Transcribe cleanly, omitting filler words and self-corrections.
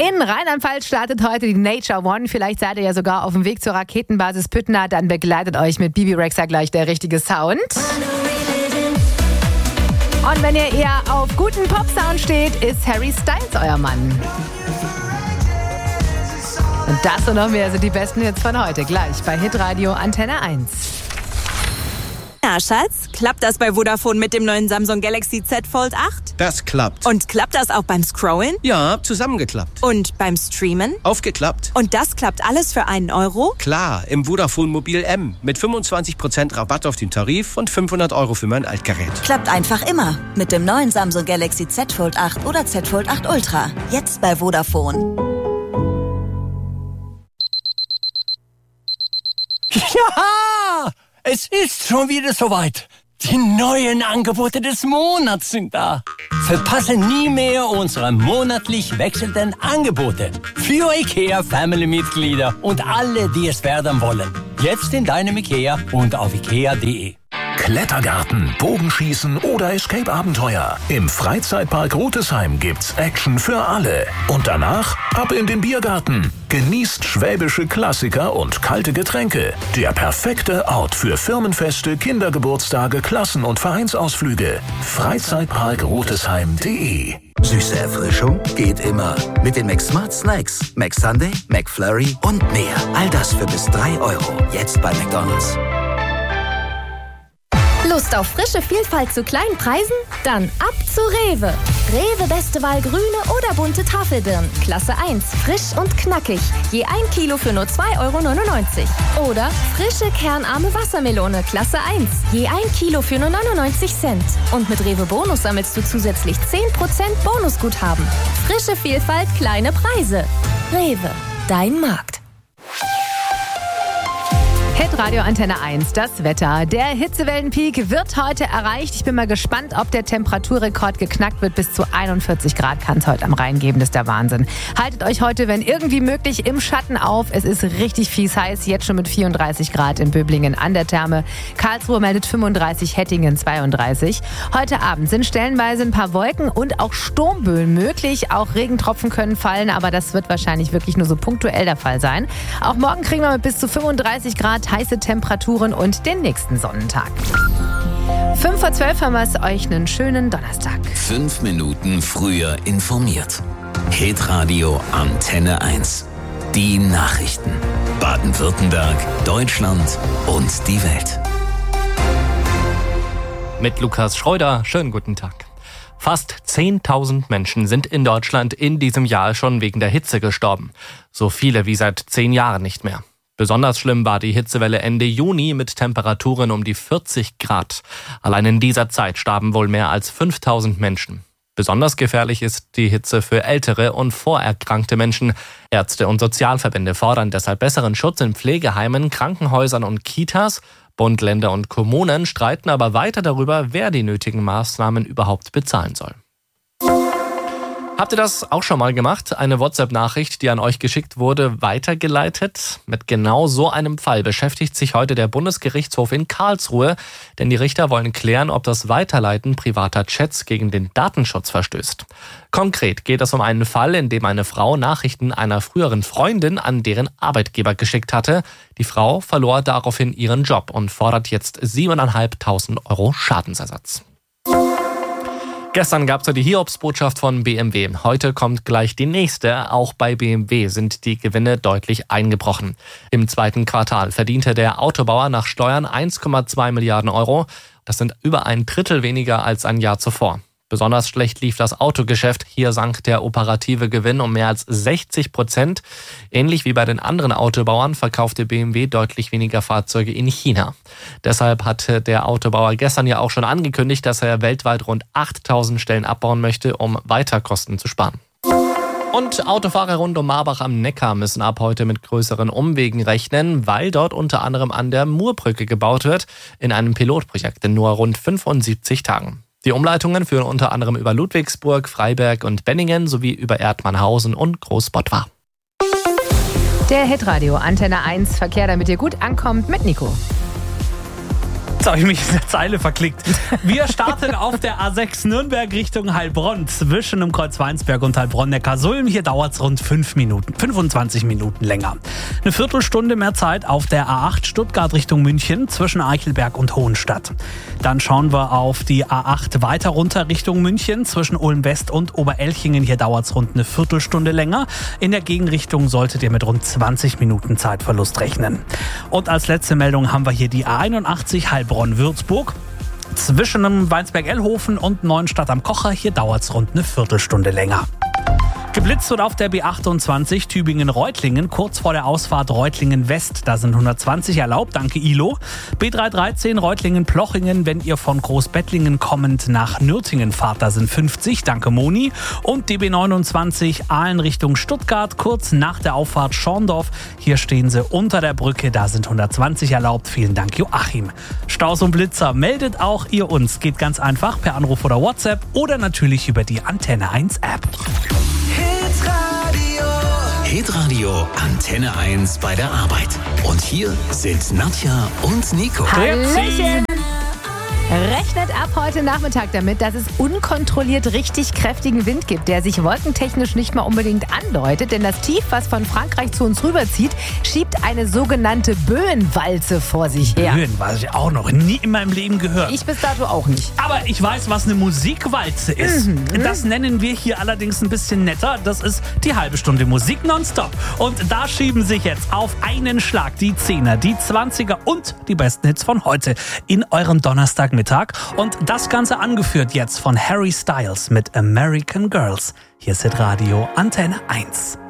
In Rheinland-Pfalz startet heute die Nature One. Vielleicht seid ihr ja sogar auf dem Weg zur Raketenbasis Püttner. Dann begleitet euch mit Bibi Rexha gleich der richtige Sound. Und wenn ihr eher auf guten Pop-Sound steht, ist Harry Styles euer Mann. Und das und noch mehr sind die besten Hits von heute. Gleich bei Hitradio Antenne 1. Ja, Schatz, klappt das bei Vodafone mit dem neuen Samsung Galaxy Z Fold 8? Das klappt. Und klappt das auch beim Scrollen? Ja, zusammengeklappt. Und beim Streamen? Aufgeklappt. Und das klappt alles für einen Euro? Klar, im Vodafone Mobil M. Mit 25% Rabatt auf den Tarif und 500 € für mein Altgerät. Klappt einfach immer. Mit dem neuen Samsung Galaxy Z Fold 8 oder Z Fold 8 Ultra. Jetzt bei Vodafone. Ja! Es ist schon wieder soweit. Die neuen Angebote des Monats sind da. Verpasse nie mehr unsere monatlich wechselnden Angebote. Für IKEA-Family-Mitglieder und alle, die es werden wollen. Jetzt in deinem IKEA und auf ikea.de. Klettergarten, Bogenschießen oder Escape-Abenteuer. Im Freizeitpark Rotesheim gibt's Action für alle. Und danach ab in den Biergarten. Genießt schwäbische Klassiker und kalte Getränke. Der perfekte Ort für Firmenfeste, Kindergeburtstage, Klassen- und Vereinsausflüge. Freizeitparkrotesheim.de. Süße Erfrischung geht immer. Mit den McSmart Snacks, McSunday, McFlurry und mehr. All das für bis 3 €. Jetzt bei McDonald's. Lust auf frische Vielfalt zu kleinen Preisen? Dann ab zu Rewe. Rewe beste Wahl grüne oder bunte Tafelbirnen. Klasse 1, frisch und knackig. Je 1 Kilo für nur 2,99 €. Oder frische kernarme Wassermelone. Klasse 1. Je 1 Kilo für nur 99 Cent. Und mit Rewe Bonus sammelst du zusätzlich 10% Bonusguthaben. Frische Vielfalt, kleine Preise. Rewe, dein Markt. Hitradio Antenne 1, das Wetter. Der Hitzewellenpeak wird heute erreicht. Ich bin mal gespannt, ob der Temperaturrekord geknackt wird. Bis zu 41 Grad kann es heute am Rhein geben. Das ist der Wahnsinn. Haltet euch heute, wenn irgendwie möglich, im Schatten auf. Es ist richtig fies heiß. Jetzt schon mit 34 Grad in Böblingen an der Therme. Karlsruhe meldet 35, Hettingen 32. Heute Abend sind stellenweise ein paar Wolken und auch Sturmböen möglich. Auch Regentropfen können fallen, aber das wird wahrscheinlich wirklich nur so punktuell der Fall sein. Auch morgen kriegen wir mit bis zu 35 Grad heiße Temperaturen und den nächsten Sonnentag. 11:05 haben wir es euch einen schönen Donnerstag. 5 Minuten früher informiert. Hitradio Antenne 1. Die Nachrichten. Baden-Württemberg, Deutschland und die Welt. Mit Lukas Schreuder, schönen guten Tag. Fast 10.000 Menschen sind in Deutschland in diesem Jahr schon wegen der Hitze gestorben. So viele wie seit 10 Jahren nicht mehr. Besonders schlimm war die Hitzewelle Ende Juni mit Temperaturen um die 40 Grad. Allein in dieser Zeit starben wohl mehr als 5.000 Menschen. Besonders gefährlich ist die Hitze für ältere und vorerkrankte Menschen. Ärzte und Sozialverbände fordern deshalb besseren Schutz in Pflegeheimen, Krankenhäusern und Kitas. Bund, Länder und Kommunen streiten aber weiter darüber, wer die nötigen Maßnahmen überhaupt bezahlen soll. Habt ihr das auch schon mal gemacht? Eine WhatsApp-Nachricht, die an euch geschickt wurde, weitergeleitet? Mit genau so einem Fall beschäftigt sich heute der Bundesgerichtshof in Karlsruhe, denn die Richter wollen klären, ob das Weiterleiten privater Chats gegen den Datenschutz verstößt. Konkret geht es um einen Fall, in dem eine Frau Nachrichten einer früheren Freundin an deren Arbeitgeber geschickt hatte. Die Frau verlor daraufhin ihren Job und fordert jetzt 7.500 € Schadensersatz. Gestern gab es ja die Hiobsbotschaft von BMW. Heute kommt gleich die nächste. Auch bei BMW sind die Gewinne deutlich eingebrochen. Im zweiten Quartal verdiente der Autobauer nach Steuern 1,2 Milliarden €. Das sind über ein Drittel weniger als ein Jahr zuvor. Besonders schlecht lief das Autogeschäft. Hier sank der operative Gewinn um mehr als 60%. Ähnlich wie bei den anderen Autobauern verkaufte BMW deutlich weniger Fahrzeuge in China. Deshalb hatte der Autobauer gestern ja auch schon angekündigt, dass er weltweit rund 8.000 Stellen abbauen möchte, um weiter Kosten zu sparen. Und Autofahrer rund um Marbach am Neckar müssen ab heute mit größeren Umwegen rechnen, weil dort unter anderem an der Murbrücke gebaut wird, in einem Pilotprojekt in nur rund 75 Tagen. Die Umleitungen führen unter anderem über Ludwigsburg, Freiberg und Benningen sowie über Erdmannhausen und Großbottwar. Der Hitradio Antenne 1 Verkehr, damit ihr gut ankommt, mit Nico. Jetzt habe ich mich in der Zeile verklickt. Wir starten auf der A6 Nürnberg Richtung Heilbronn zwischen dem Kreuz Weinsberg und Heilbronn-Neckarsulm. Hier dauert es rund 25 Minuten länger. Eine Viertelstunde mehr Zeit auf der A8 Stuttgart Richtung München zwischen Eichelberg und Hohenstadt. Dann schauen wir auf die A8 weiter runter Richtung München zwischen Ulm West und Oberelchingen. Hier dauert es rund eine Viertelstunde länger. In der Gegenrichtung solltet ihr mit rund 20 Minuten Zeitverlust rechnen. Und als letzte Meldung haben wir hier die A81 Heilbronn-Würzburg. Zwischen dem Weinsberg-Ellhofen und Neuenstadt am Kocher. Hier dauert es rund eine Viertelstunde länger. Geblitzt wird auf der B28 Tübingen-Reutlingen, kurz vor der Ausfahrt Reutlingen-West. Da sind 120 erlaubt, danke ILO. B313 Reutlingen-Plochingen, wenn ihr von Großbettlingen kommend nach Nürtingen fahrt, da sind 50, danke Moni. Und die B29 Aalen Richtung Stuttgart, kurz nach der Auffahrt Schorndorf. Hier stehen sie unter der Brücke, da sind 120 erlaubt, vielen Dank Joachim. Staus und Blitzer, meldet auch ihr uns. Geht ganz einfach per Anruf oder WhatsApp oder natürlich über die Antenne 1 App. Hitradio Antenne 1 bei der Arbeit. Und hier sind Nadja und Nico. Hallöchen! Rechnet ab heute Nachmittag damit, dass es unkontrolliert richtig kräftigen Wind gibt, der sich wolkentechnisch nicht mal unbedingt andeutet. Denn das Tief, was von Frankreich zu uns rüberzieht, schiebt eine sogenannte Böenwalze vor sich her. Böenwalze auch noch nie in meinem Leben gehört. Ich bis dato auch nicht. Aber ich weiß, was eine Musikwalze ist. Das nennen wir hier allerdings ein bisschen netter. Das ist die halbe Stunde Musik nonstop. Und da schieben sich jetzt auf einen Schlag die 10er, die 20er und die besten Hits von heute in eurem Donnerstagmittag. Und das Ganze angeführt jetzt von Harry Styles mit American Girls. Hier ist Hitradio Antenne 1.